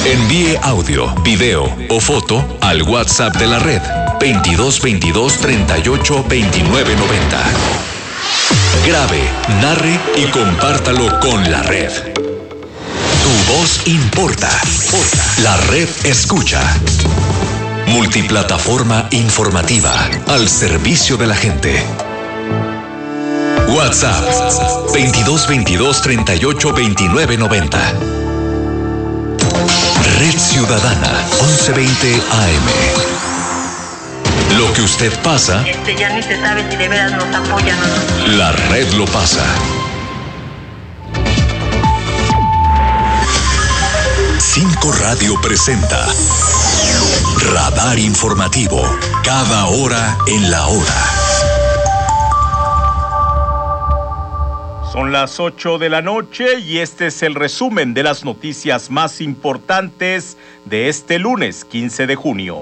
Envíe audio, video o foto al WhatsApp de la red 2222 38 29 90. Grabe, narre y compártalo con la red. Tu voz importa. La red escucha. Multiplataforma informativa al servicio de la gente. WhatsApp 2222 38 29 90. Red Ciudadana 1120 AM. Lo que usted pasa, ya ni se sabe si de veras nos apoyan o no. La red lo pasa. 5 Radio presenta Radar Informativo, cada hora en la hora. Son las 8 de la noche y este es el resumen de las noticias más importantes de este lunes 15 de junio.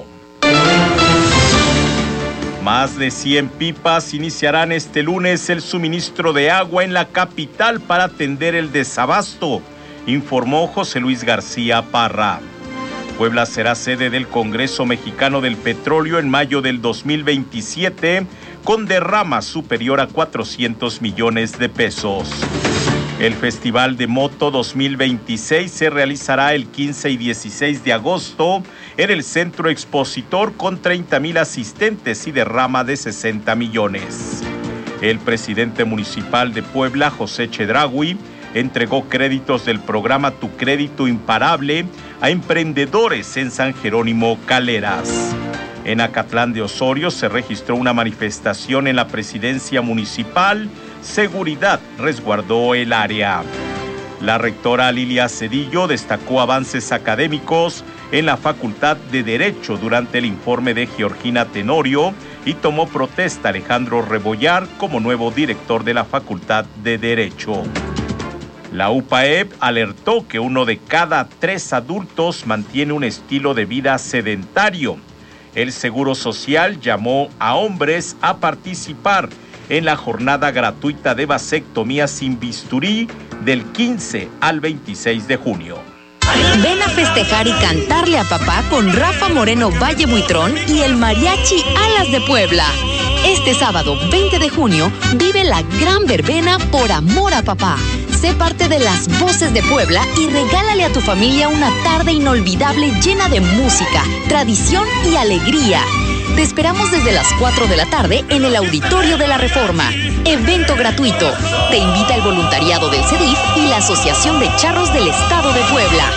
Más de 100 pipas iniciarán este lunes el suministro de agua en la capital para atender el desabasto, informó José Luis García Parra. Puebla será sede del Congreso Mexicano del Petróleo en mayo del 2027, con derrama superior a 400 millones de pesos. El Festival de Moto 2026 se realizará el 15 y 16 de agosto en el Centro Expositor con 30,000 asistentes y derrama de 60 millones. El presidente municipal de Puebla, José Chedraui, entregó créditos del programa Tu Crédito Imparable a emprendedores en San Jerónimo Caleras. En Acatlán de Osorio se registró una manifestación en la presidencia municipal. Seguridad resguardó el área. La rectora Lilia Cedillo destacó avances académicos en la Facultad de Derecho durante el informe de Georgina Tenorio y tomó protesta a Alejandro Rebollar como nuevo director de la Facultad de Derecho. La UPAEP alertó que 1 de cada 3 adultos mantiene un estilo de vida sedentario. El Seguro Social llamó a hombres a participar en la jornada gratuita de vasectomía sin bisturí del 15 al 26 de junio. Ven a festejar y cantarle a papá con Rafa Moreno Valle Buitrón y el Mariachi Alas de Puebla. Este sábado 20 de junio vive la gran verbena Por Amor a Papá. Sé parte de las voces de Puebla y regálale a tu familia una tarde inolvidable llena de música, tradición y alegría. Te esperamos desde las 4 de la tarde en el Auditorio de la Reforma. Evento gratuito. Te invita el voluntariado del CEDIF y la Asociación de Charros del Estado de Puebla.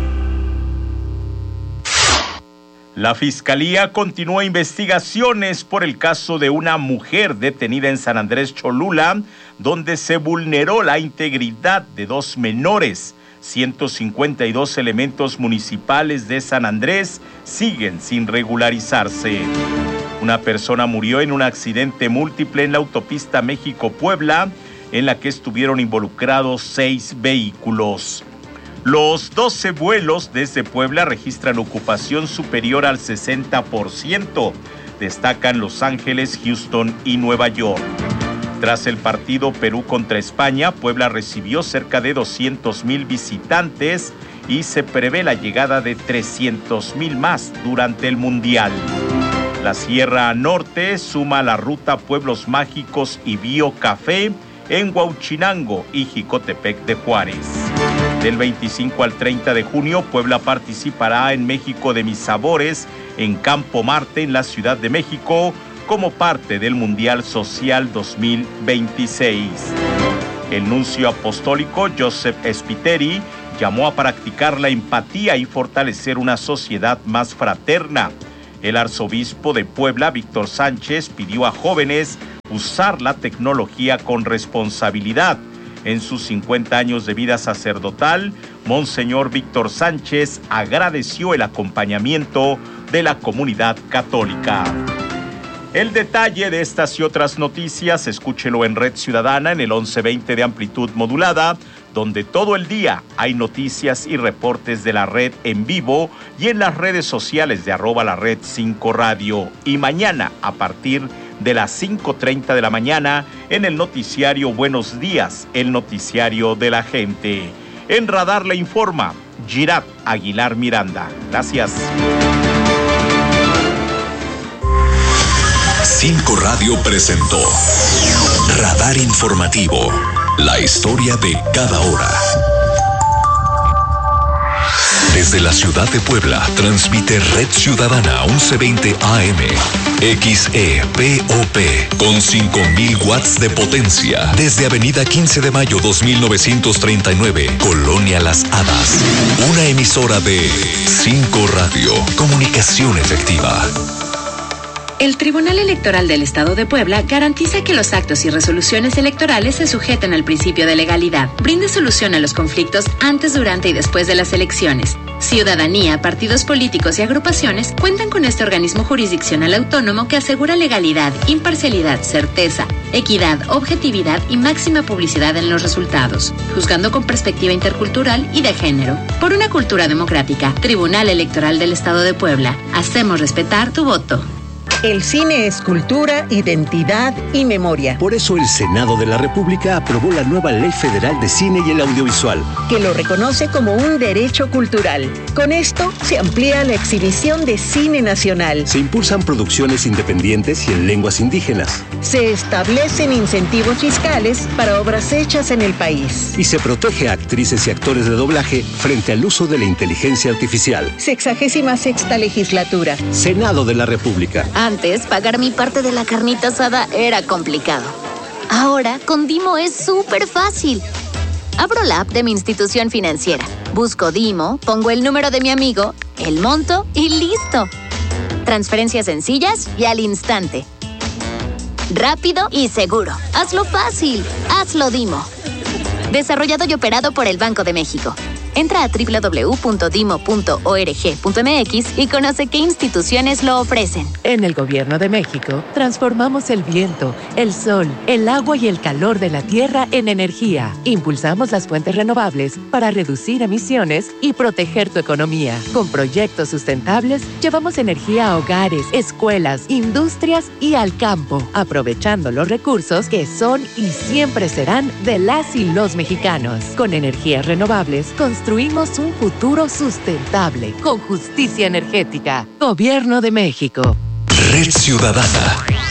La Fiscalía continúa investigaciones por el caso de una mujer detenida en San Andrés Cholula, donde se vulneró la integridad de 2 menores. 152 elementos municipales de San Andrés siguen sin regularizarse. Una persona murió en un accidente múltiple en la autopista México-Puebla, en la que estuvieron involucrados 6 vehículos. Los 12 vuelos desde Puebla registran ocupación superior al 60%. Destacan Los Ángeles, Houston y Nueva York. Tras el partido Perú contra España, Puebla recibió cerca de 200,000 visitantes y se prevé la llegada de 300,000 más durante el Mundial. La Sierra Norte suma la ruta Pueblos Mágicos y Biocafé en Huauchinango y Jicotepec de Juárez. Del 25 al 30 de junio, Puebla participará en México de Mis Sabores en Campo Marte en la Ciudad de México como parte del Mundial Social 2026. El nuncio apostólico Joseph Spiteri llamó a practicar la empatía y fortalecer una sociedad más fraterna. El arzobispo de Puebla, Víctor Sánchez, pidió a jóvenes usar la tecnología con responsabilidad. En sus 50 años de vida sacerdotal, Monseñor Víctor Sánchez agradeció el acompañamiento de la comunidad católica. El detalle de estas y otras noticias, escúchelo en Red Ciudadana en el 1120 de amplitud modulada, donde todo el día hay noticias y reportes de la red en vivo y en las redes sociales de @lared5radio. Y mañana, a partir de las 5:30 de la mañana, en el noticiario Buenos Días, el noticiario de la gente. En Radar le informa Girat Aguilar Miranda. Gracias. 5 Radio presentó Radar Informativo, la historia de cada hora. Desde la ciudad de Puebla, transmite Red Ciudadana 1120 AM, XEPOP, con 5,000 watts de potencia. Desde Avenida 15 de Mayo 2939, Colonia Las Hadas. Una emisora de 5 Radio, comunicación efectiva. El Tribunal Electoral del Estado de Puebla garantiza que los actos y resoluciones electorales se sujeten al principio de legalidad. Brinde solución a los conflictos antes, durante y después de las elecciones. Ciudadanía, partidos políticos y agrupaciones cuentan con este organismo jurisdiccional autónomo que asegura legalidad, imparcialidad, certeza, equidad, objetividad y máxima publicidad en los resultados, juzgando con perspectiva intercultural y de género. Por una cultura democrática, Tribunal Electoral del Estado de Puebla. Hacemos respetar tu voto. El cine es cultura, identidad y memoria. Por eso el Senado de la República aprobó la nueva Ley Federal de Cine y el Audiovisual, que lo reconoce como un derecho cultural. Con esto se amplía la exhibición de cine nacional. Se impulsan producciones independientes y en lenguas indígenas. Se establecen incentivos fiscales para obras hechas en el país. Y se protege a actrices y actores de doblaje frente al uso de la inteligencia artificial. 66ª legislatura. Senado de la República. Antes, pagar mi parte de la carnita asada era complicado. Ahora, con Dimo es súper fácil. Abro la app de mi institución financiera, busco Dimo, pongo el número de mi amigo, el monto y ¡listo! Transferencias sencillas y al instante. Rápido y seguro. Hazlo fácil. Hazlo Dimo. Desarrollado y operado por el Banco de México. Entra a www.dimo.org.mx y conoce qué instituciones lo ofrecen. En el Gobierno de México, transformamos el viento, el sol, el agua y el calor de la tierra en energía. Impulsamos las fuentes renovables para reducir emisiones y proteger tu economía. Con proyectos sustentables, llevamos energía a hogares, escuelas, industrias y al campo, aprovechando los recursos que son y siempre serán de las y los mexicanos. Con energías renovables, construimos un futuro sustentable con justicia energética. Gobierno de México. Red Ciudadana.